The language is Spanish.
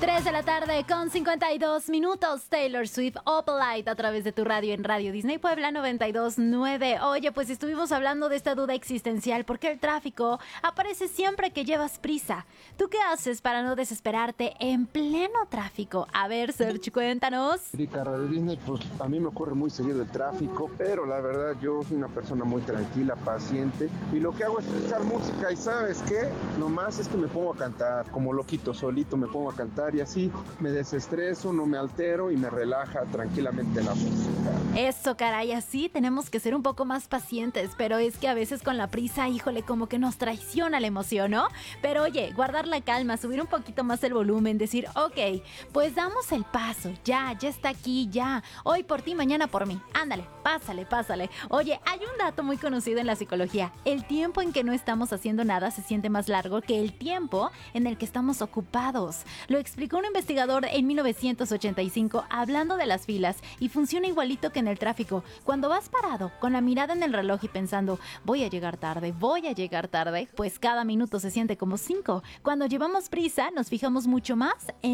3 de la tarde con 52 minutos. Taylor Swift, Opalite, a través de tu radio en Radio Disney Puebla 92.9. Oye, pues estuvimos hablando de esta duda existencial. ¿Por qué el tráfico aparece siempre que llevas prisa? ¿Tú qué haces para no desesperarte en pleno tráfico? A ver, Sergio, cuéntanos. Erika, Radio Disney, pues a mí me ocurre muy seguido el tráfico, pero la verdad yo soy una persona muy tranquila, paciente, y lo que hago es escuchar música y ¿sabes qué? Nomás es que me pongo a cantar, como loquito, solito me pongo a cantar y así me desestreso, no me altero y me relaja tranquilamente la música. Eso, caray, así tenemos que ser un poco más pacientes, pero es que a veces con la prisa, híjole, como que nos traiciona la emoción, ¿no? Pero oye, guardar la calma, subir un poquito más el volumen, decir, ok, pues damos el paso, ya está aquí, ya, hoy por ti, mañana por mí, ándale, pásale. Oye, hay un dato muy conocido en la psicología, el tiempo en que no estamos haciendo nada se siente más largo que el tiempo en el que estamos ocupados. Lo explicó un investigador en 1985 hablando de las filas y funciona igualito que en el tráfico. Cuando vas parado con la mirada en el reloj y pensando voy a llegar tarde, pues cada minuto se siente como 5. Cuando llevamos prisa nos fijamos mucho más en